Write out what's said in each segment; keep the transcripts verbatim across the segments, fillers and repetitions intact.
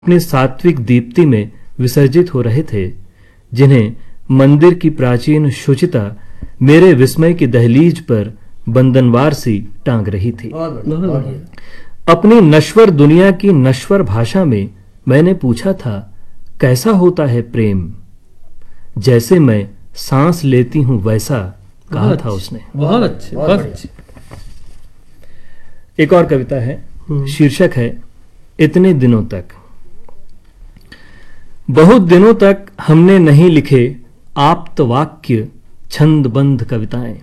अपनी सात्विक दीप्ति में विसर्जित हो रहे थे, जिन्हें मंदिर की प्राचीन शुचिता मेरे विस्मय की दहलीज पर बंधनवार सी टांग रही थी। अपनी नश्वर दुनिया की नश्वर भाषा में मैंने पूछा था, कैसा होता है प्रेम? जैसे मैं सांस लेती हूं वैसा, कहा था उसने। बहुत अच्छे, बहुत अच्छे। एक और कविता है, शीर्षक है इतने दिनों तक। बहुत दिनों तक हमने नहीं लिखे आप्तवाक्य छंदबंध कविताएं।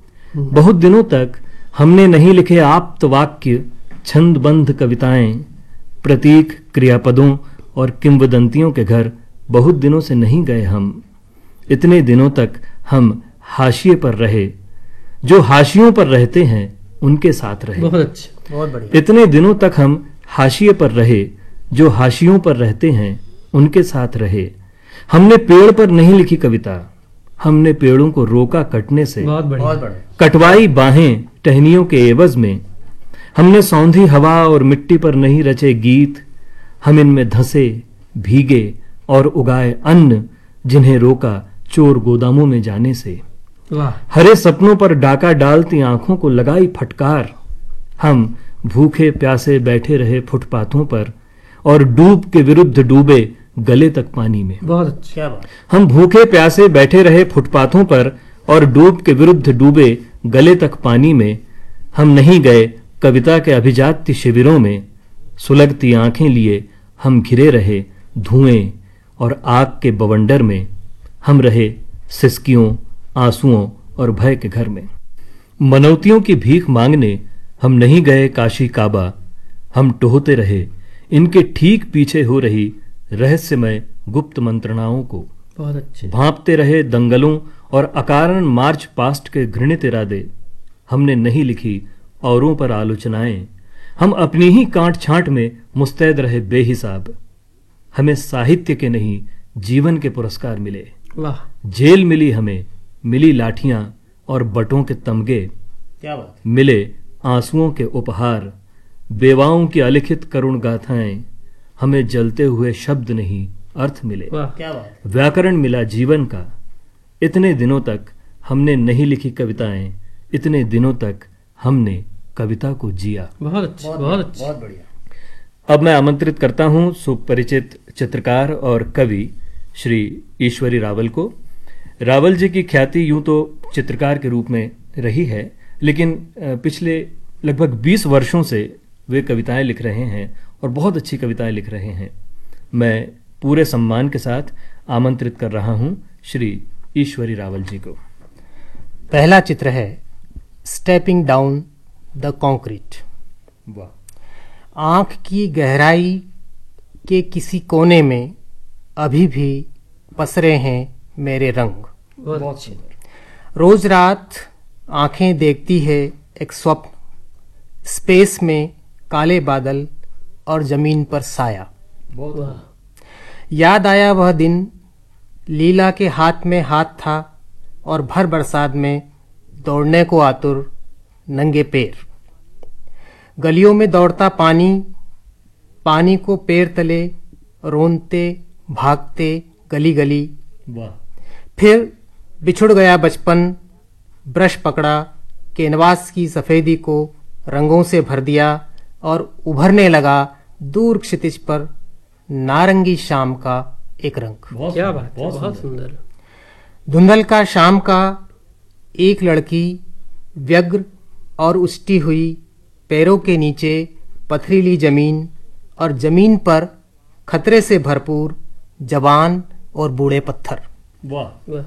बहुत दिनों तक हमने नहीं लिखे आप्तवाक्य छंदबंध कविताएं। प्रतीक, क्रियापदों और किंवदंतियों के घर बहुत दिनों से नहीं गए हम। इतने दिनों तक हम हाशिए पर रहे, जो हाशियों पर रहते हैं उनके साथ रहे। बहुत अच्छे, बहुत बढ़िया। इतने दिनों तक हम हाशिए पर रहे, जो हाशियों पर रहते हैं उनके साथ रहे। हमने पेड़ पर नहीं लिखी कविता, हमने पेड़ों को रोका कटने से। बहुत बढ़िया। कटवाई बाहें टहनियों के एवज में। हमने सौंधी हवा और मिट्टी पर नहीं रचे गीत, हम इनमें धंसे, भीगे और उगाए अन्न, जिन्हें रोका चोर गोदामों में जाने से। वाह। हरे सपनों पर डाका डालती आंखों को लगाई फटकार। हम भूखे प्यासे बैठे रहे फुटपाथों पर और डूब के विरुद्ध डूबे गले तक पानी में। बहुत अच्छा बात। हम भूखे प्यासे बैठे रहे फुटपाथों पर और डूब के विरुद्ध डूबे गले तक पानी में। हम नहीं गए कविता के अभिजात्य शिविरों में। सुलगती आंखें लिए हम घिरे रहे धुएं और आग के बवंडर में। हम रहे सिसकियों, आंसुओं और भय के घर में। मनौतियों की भीख मांगने हम नहीं गए काशी काबा। हम टोहते रहे इनके ठीक पीछे हो रही रहस्यमय गुप्त मंत्रणाओं को। बहुत अच्छे। भांपते रहे दंगलों और अकारण मार्च पास्ट के घृणित इरादे। हमने नहीं लिखी औरों पर आलोचनाएं। हम अपनी ही कांट छांट में मुस्तैद रहे बेहिसाब। हमें साहित्य के नहीं जीवन के पुरस्कार मिले। वाह। जेल मिली हमें, मिली लाठियां और बटों के तमगे। क्या बात। मिले आंसुओं के उपहार, बेवाओं की अलिखित करुण गाथाएं। हमें जलते हुए शब्द नहीं अर्थ मिले। वाह। क्या बात। व्याकरण मिला जीवन का। इतने दिनों तक हमने नहीं लिखी कविताएं। इतने दिनों तक हमने कविता को जिया। बहुत अच्छे, बहुत अच्छे, बहुत बढ़िया। अब मैं आमंत्रित करता हूं सुपरिचित चित्रकार और कवि श्री ईश्वरी रावल को। रावल जी की ख्याति यूं तो चित्रकार के रूप में रही है, लेकिन पिछले लगभग बीस वर्षों से वे कविताएं लिख रहे हैं और बहुत अच्छी कविताएं लिख रहे हैं। मैं पूरे सम्मान के साथ आमंत्रित कर रहा हूं श्री ईश्वरी रावल जी को। पहला चित्र है स्टेपिंग डाउन द कॉन्क्रीट। वाह। आंख की गहराई के किसी कोने में अभी भी पसरे हैं मेरे रंग। बहुत अच्छे। रोज रात आंखें देखती है एक स्वप्न, स्पेस में काले बादल और जमीन पर साया। बहुत। याद आया वह दिन, लीला के हाथ में हाथ था और भर बरसात में दौड़ने को आतुर नंगे पैर। गलियों में दौड़ता पानी, पानी को पैर तले रोनते भागते गली गली। वाह। फिर बिछुड़ गया बचपन, ब्रश पकड़ा, कैनवास की सफेदी को रंगों से भर दिया और उभरने लगा दूर क्षितिज पर नारंगी शाम का एक रंग। क्या बात है, बहुत सुंदर। धुंधल का शाम का एक लड़की व्यग्र और उष्टी हुई, पैरों के नीचे पथरीली जमीन और जमीन पर खतरे से भरपूर जवान और बूढ़े पत्थर। वाह।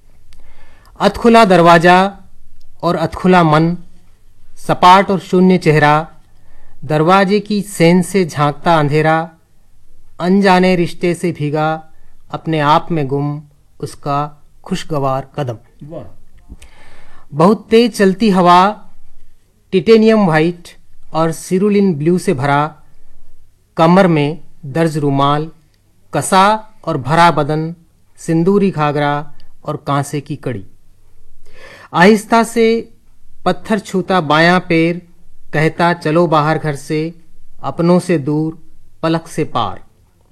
अधखुला दरवाजा और अधखुला मन, सपाट और शून्य चेहरा, दरवाजे की सेंध से झांकता अंधेरा, अनजाने रिश्ते से भीगा अपने आप में गुम उसका खुशगवार कदम। वाह। बहुत तेज चलती हवा, टिटेनियम व्हाइट और सिरुलिन ब्लू से भरा, कमर में दर्ज रुमाल, कसा और भरा बदन, सिंदूरी घाघरा और कांसे की कड़ी। आहिस्ता से पत्थर छूता बायां पैर कहता चलो बाहर घर से, अपनों से दूर पलक से पार।